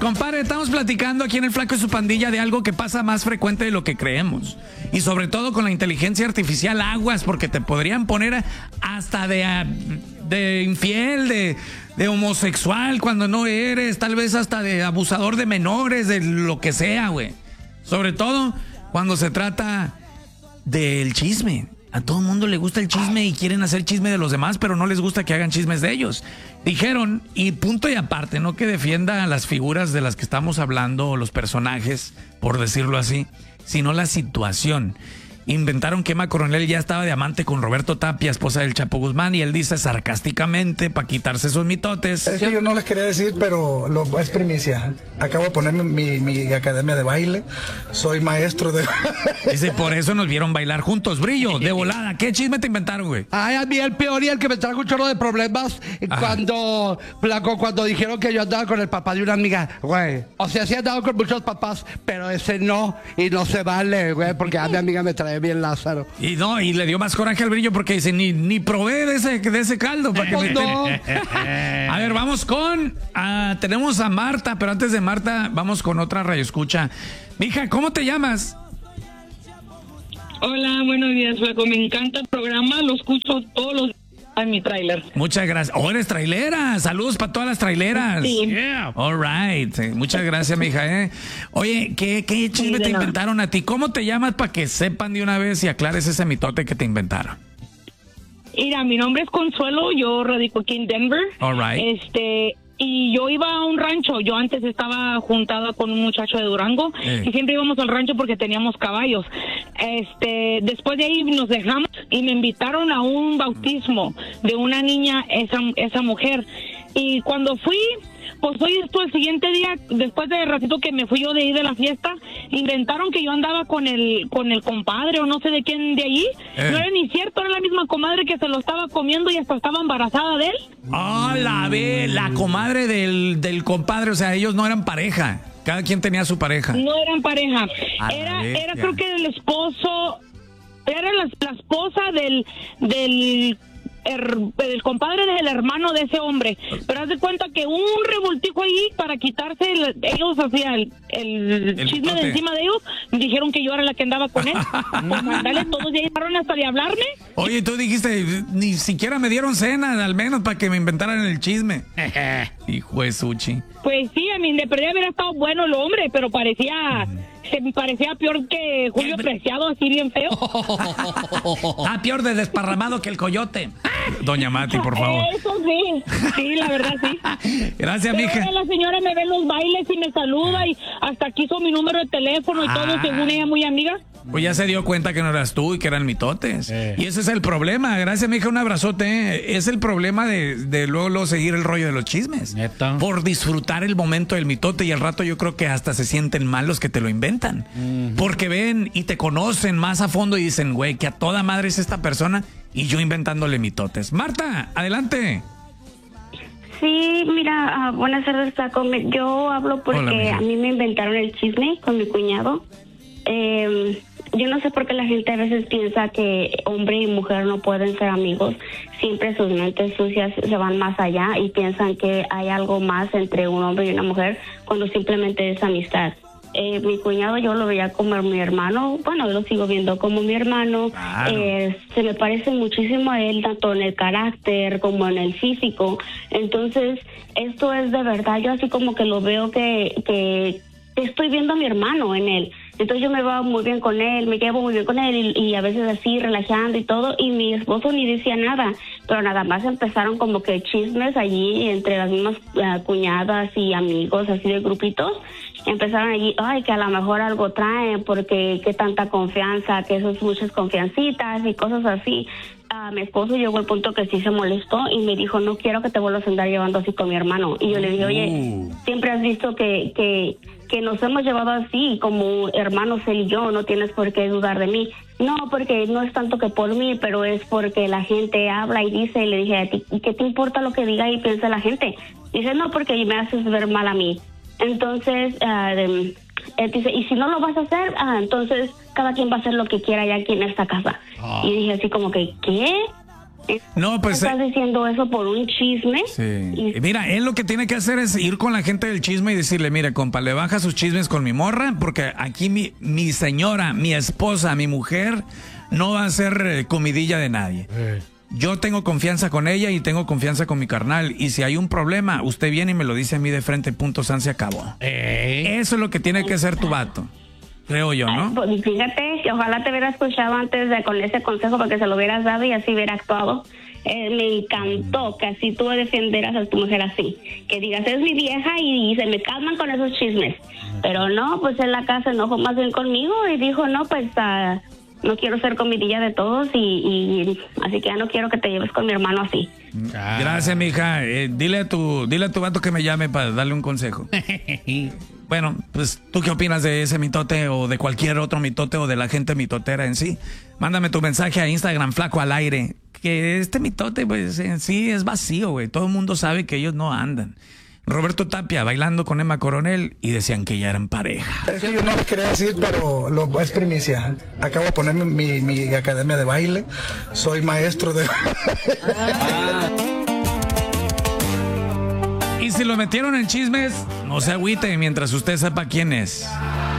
compadre, estamos platicando aquí en El Flaco y su Pandilla de algo que pasa más frecuente de lo que creemos. Y sobre todo con la inteligencia artificial, aguas, porque te podrían poner hasta de infiel, de homosexual cuando no eres, tal vez hasta de abusador de menores, de lo que sea, güey. Sobre todo cuando se trata del chisme. A todo el mundo le gusta el chisme y quieren hacer chisme de los demás, pero no les gusta que hagan chismes de ellos. Dijeron, y punto y aparte, no que defienda a las figuras de las que estamos hablando, o los personajes, por decirlo así, sino la situación. Inventaron que Emma Coronel ya estaba de amante con Roberto Tapia, esposa del Chapo Guzmán, y él dice sarcásticamente, para quitarse esos mitotes. Es que yo no les quería decir, pero es primicia. Acabo de ponerme mi academia de baile. Soy maestro de... Dice, por eso nos vieron bailar juntos. Brillo, de volada. ¿Qué chisme te inventaron, güey? Ay, a mí el peor y el que me trajo un chorro de problemas cuando dijeron que yo andaba con el papá de una amiga, güey. O sea, sí he andado con muchos papás, pero ese no, y no se vale, güey, porque a mi amiga me trae bien Lázaro. Y no, y le dio más coraje al Brillo porque dice, ni probé de ese caldo para que me no. A ver, vamos tenemos a Marta, pero antes de Marta, vamos con otra radioescucha. Mija, ¿cómo te llamas? Hola, buenos días, Flaco. Me encanta el programa, lo escucho todos los días en mi tráiler. Muchas gracias. Oh, eres trailera. Saludos para todas las traileras. Sí. Yeah. All right. Muchas gracias, mija. Oye, ¿qué chisme te inventaron a ti? ¿Cómo te llamas para que sepan de una vez y aclares ese mitote que te inventaron? Mira, mi nombre es Consuelo, yo radico aquí en Denver. All right. Y yo iba a un rancho. Yo antes estaba juntada con un muchacho de Durango y siempre íbamos al rancho porque teníamos caballos. Después de ahí nos dejamos y me invitaron a un bautismo de una niña, esa mujer. Y cuando fui, pues hoy el siguiente día, después de ratito que me fui yo de ahí de la fiesta, inventaron que yo andaba con el compadre o no sé de quién de allí. No era ni cierto, era la misma comadre que se lo estaba comiendo y hasta estaba embarazada de él. Ah, la comadre del compadre, o sea, ellos no eran pareja. Cada quien tenía su pareja. No eran pareja. Era creo que el esposo, era la esposa del el compadre del hermano de ese hombre, pero haz de cuenta que un revoltijo ahí para quitarse ellos hacían el chisme mitote de encima de ellos, dijeron que yo era la que andaba con él. Pues mandale, todos ya llegaron hasta de hablarme. Oye, tú dijiste, ni siquiera me dieron cena, al menos para que me inventaran el chisme. Hijo de Suchi. Pues sí, a mí de perdida hubiera estado bueno el hombre, pero se me parecía peor que Julio Preciado, así bien feo. Peor de desparramado que el coyote. Doña Mati, por favor. Eso sí, la verdad sí. Gracias, pero mija. La señora me ve en los bailes y me saluda y hasta quiso mi número de teléfono y todo, según ella, muy amiga. Pues ya se dio cuenta que no eras tú y que eran mitotes. Y ese es el problema. Gracias, mija, un abrazote. Es el problema de luego seguir el rollo de los chismes. ¿Neta? Por disfrutar el momento del mitote y al rato yo creo que hasta se sienten mal los que te lo inventan. Porque ven y te conocen más a fondo y dicen, güey, que a toda madre es esta persona y yo inventándole mitotes. Marta, adelante. Sí, mira, buenas tardes, Flaco. Yo hablo porque Hola, a mí me inventaron el chisme con mi cuñado. Yo no sé por qué la gente a veces piensa que hombre y mujer no pueden ser amigos. Siempre sus mentes sucias se van más allá y piensan que hay algo más entre un hombre y una mujer cuando simplemente es amistad. Mi cuñado yo lo veía como mi hermano, bueno, lo sigo viendo como mi hermano. Claro. Se me parece muchísimo a él, tanto en el carácter como en el físico. Entonces, esto es de verdad, yo así como que lo veo que estoy viendo a mi hermano en él. Entonces yo me va muy bien con él, me llevo muy bien con él y a veces así relajando y todo, y mi esposo ni decía nada, pero nada más empezaron como que chismes allí entre las mismas cuñadas y amigos, así de grupitos, empezaron allí, ay, que a lo mejor algo traen, porque qué tanta confianza, que eso es muchas confiancitas y cosas así. Mi esposo llegó al punto que sí se molestó y me dijo, no quiero que te vuelvas a andar llevando así con mi hermano. Y yo le dije, oye, siempre has visto que nos hemos llevado así como hermanos él y yo, no tienes por qué dudar de mí. No, porque no es tanto que por mí, pero es porque la gente habla y dice, y le dije a ti, ¿qué te importa lo que diga y piensa la gente? Dice, no, porque me haces ver mal a mí. Entonces, él dice, y si no lo vas a hacer, entonces cada quien va a hacer lo que quiera ya aquí en esta casa. Y dije así como que, ¿qué? No, pues ¿Estás diciendo eso por un chisme? sí. Mira, él lo que tiene que hacer es ir con la gente del chisme y decirle, mire, compa, le baja sus chismes con mi morra, porque aquí mi señora, mi esposa, mi mujer, no va a ser comidilla de nadie. Yo tengo confianza con ella y tengo confianza con mi carnal. Y si hay un problema, usted viene y me lo dice a mí de frente, punto, san, se acabó. Eso es lo que tiene que hacer tu vato. Creo yo, ¿no? Pues fíjate, que ojalá te hubiera escuchado antes con ese consejo para que se lo hubieras dado y así hubiera actuado. Me encantó que así tú defenderas a tu mujer así. Que digas, es mi vieja y se me calman con esos chismes. Pero no, pues en la casa se enojó más bien conmigo y dijo, no, pues no quiero ser comidilla de todos y así que ya no quiero que te lleves con mi hermano así. Gracias, mija. Dile a tu vato que me llame para darle un consejo. Bueno, pues, ¿tú qué opinas de ese mitote o de cualquier otro mitote o de la gente mitotera en sí? Mándame tu mensaje a Instagram, Flaco al Aire. Que este mitote, pues, en sí es vacío, güey. Todo el mundo sabe que ellos no andan. Roberto Tapia bailando con Emma Coronel y decían que ya eran pareja. Es que yo no lo quería decir, pero es primicia. Acabo de poner mi academia de baile. Soy maestro de... Y si lo metieron en chismes, no se agüite mientras usted sepa quién es.